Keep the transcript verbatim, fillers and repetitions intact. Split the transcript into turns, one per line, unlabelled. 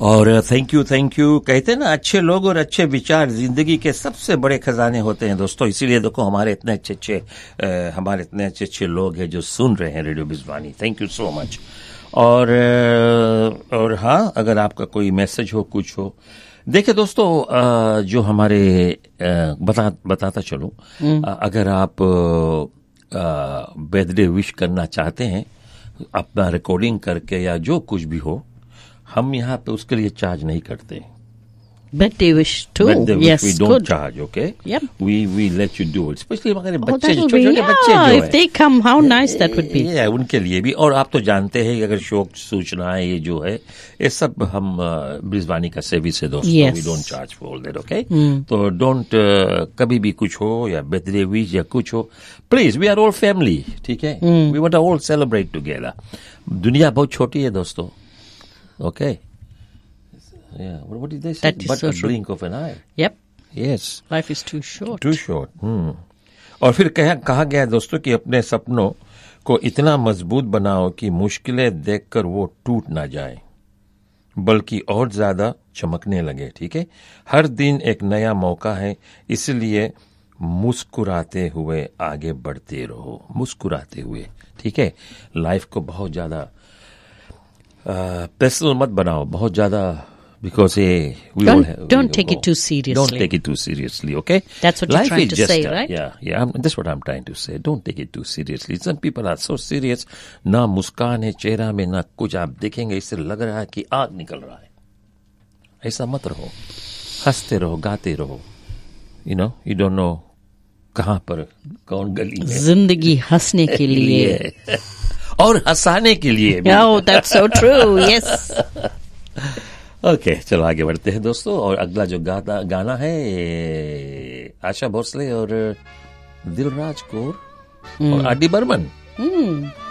और thank you thank you कहते हैं ना, अच्छे लोग और अच्छे विचार जिंदगी के सबसे बड़े खजाने होते हैं दोस्तों। इसीलिए देखो हमारे इतने अच्छे अच्छे हमारे इतने अच्छे अच्छे लोग हैं जो सुन रहे हैं radio बिजवानी। Thank you so much. और और हाँ, अगर आपका कोई मैसेज हो, कुछ हो, देखिए दोस्तों, जो हमारे बता बताता चलूं, अगर आप बर्थडे विश करना चाहते हैं अपना रिकॉर्डिंग करके या जो कुछ भी हो, हम यहाँ पे उसके लिए चार्ज नहीं करते।
Birthday wish too.
Birthday wish
yes,
we don't
good.
charge, okay?
Yep.
We we let you do it. Especially हमारे
Oh,
बच्चे,
that will
छोटे
be,
छोटे
yeah,
बच्चे जो
if
है,
they come, how nice that would be.
yeah, उनके लिए भी। और आप तो जानते हैं कि अगर शौक सूचनाएं ये जो है, ये सब हम बिजवानी का सर्विस है दोस्तों।
Yes.
We don't charge for all that, okay?
Hmm.
तो don't uh, कभी भी कुछ हो या बर्थडे विश या कुछ हो, please, we are all family, ठीक है?
Hmm.
We want to all celebrate together. दुनिया बहुत छोटी है दोस्तों, okay? Yeah, what, what did they say?
That is
But
so
a
true.
blink of an eye.
Yep.
Yes.
Life is too short.
Too short. Hmm. और फिर कहा कहा गया दोस्तों कि अपने सपनों को इतना मजबूत बनाओ कि मुश्किलें देखकर वो टूट ना जाए, बल्कि और ज्यादा चमकने लगे। ठीक है, हर दिन एक नया मौका है, इसलिए मुस्कुराते हुए आगे बढ़ते रहो, मुस्कुराते हुए। ठीक है, लाइफ को बहुत ज्यादा पर्सनल मत बनाओ, बहुत ज्यादा, because hey, we
don't
all have,
don't
we
take
all,
it too seriously.
Don't take it too seriously, okay?
That's what
Life
you're trying
is
to
just
say,
a,
right?
Yeah, yeah. I'm, that's what I'm trying to say. Don't take it too seriously. Some people are so serious. ना मुस्कान है चेहरा में, ना कुछ। आप देखेंगे इससे लग रहा है कि आग निकल रहा है। ऐसा मत रहो, हंसते रहो, गाते रहो। You know, you don't know कहाँ पर कौन गली में।
जिंदगी हंसने के लिए
और हंसाने के लिए भी।
Oh, that's so true. Yes.
Okay okay, चलो आगे बढ़ते हैं दोस्तों। और अगला जो गाता गाना है आशा भोसले और दिलराज कौर और आर डी बर्मन।